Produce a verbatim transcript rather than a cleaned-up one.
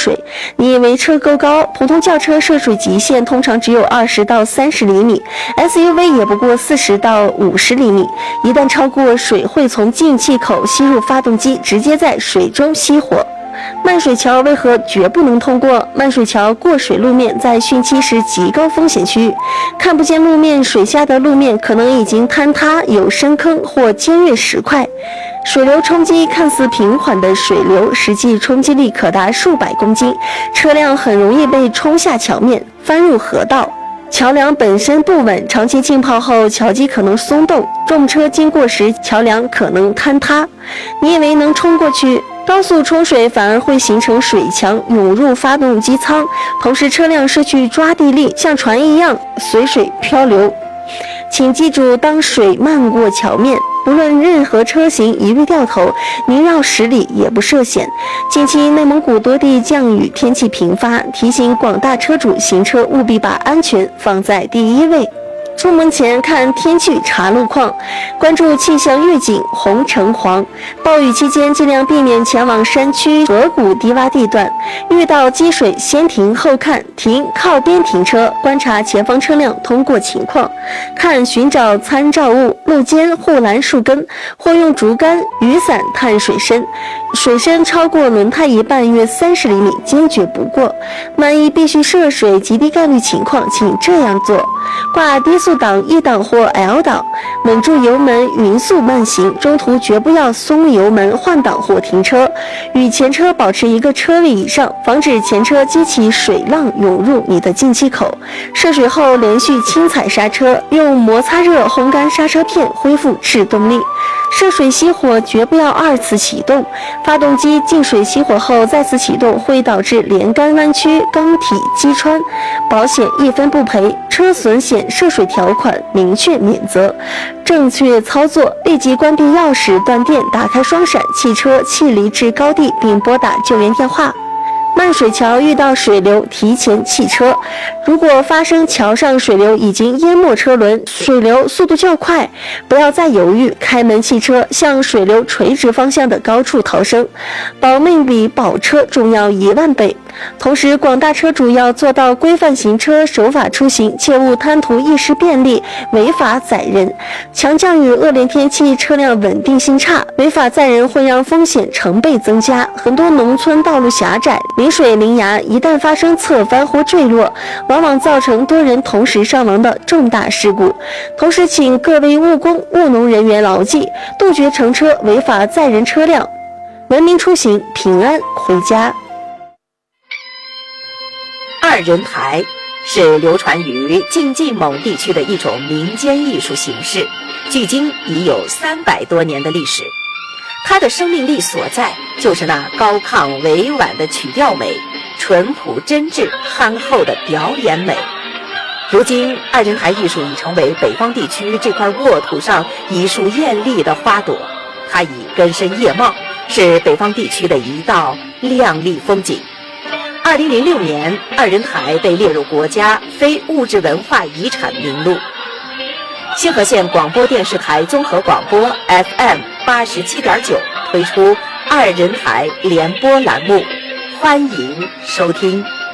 水。你以为车够高，普通轿车涉水极限通常只有二十到三十厘米 ，S U V 也不过四十到五十厘米。一旦超过，水会从进气口吸入发动机，直接在水中熄火。漫水桥为何绝不能通过？漫水桥过水路面在汛期是极高风险区域，看不见路面，水下的路面可能已经坍塌，有深坑或尖锐石块。水流冲击看似平缓的水流，实际冲击力可达数百公斤，车辆很容易被冲下桥面，翻入河道。桥梁本身不稳，长期浸泡后，桥基可能松动，重车经过时，桥梁可能坍塌。你以为能冲过去？高速冲水反而会形成水墙，涌入发动机舱，同时车辆失去抓地力，像船一样随水漂流。请记住，当水漫过桥面，不论任何车型一律掉头，宁绕十里也不涉险。近期内蒙古多地降雨，天气频发，提醒广大车主行车务必把安全放在第一位。出门前看天气查路况，关注气象预警红橙黄。暴雨期间尽量避免前往山区河谷低洼地段，遇到积水先停后看，停靠边停车，观察前方车辆通过情况，看寻找参照物，路肩护栏树根，或用竹竿、雨伞探水深，水深超过轮胎一半约三十厘米，坚决不过。万一必须涉水极低概率情况，请这样做：挂低速档 E 档或 L 档，稳住油门，匀速慢行，中途绝不要松油门换挡或停车，与前车保持一个车位以上，防止前车激起水浪涌入你的进气口。涉水后连续轻踩刹车，用摩擦热烘干刹车片恢复制动力。涉水熄火绝不要二次启动，发动机进水熄火后再次启动会导致连杆弯曲、缸体击穿，保险一分不赔，车损险涉水条款明确免责。正确操作，立即关闭钥匙、断电，打开双闪，汽车弃离至高地，并拨打救援电话。漫水桥遇到水流，提前弃车。如果发生桥上水流已经淹没车轮，水流速度较快，不要再犹豫，开门弃车，向水流垂直方向的高处逃生，保命比保车重要一万倍。同时，广大车主要做到规范行车、守法出行，切勿贪图一时便利，违法载人。强降雨、恶劣天气，车辆稳定性差，违法载人会让风险成倍增加。很多农村道路狭窄，临水临崖，一旦发生侧翻或坠落，往往造成多人同时伤亡的重大事故。同时，请各位务工、务农人员牢记，杜绝乘车违法载人车辆，文明出行，平安回家。 二人台是流传于晋冀蒙地区的一种民间艺术形式，距今已有三百多年的历史。它的生命力所在就是那高亢委婉的曲调美，淳朴真挚憨厚的表演美。如今二人台艺术已成为北方地区这块沃土上一束艳丽的花朵，它已根深叶茂，是北方地区的一道亮丽风景。二零零六年，二人台被列入国家非物质文化遗产名录。兴和县广播电视台综合广播 F M 八十七点九推出二人台联播栏目，欢迎收听。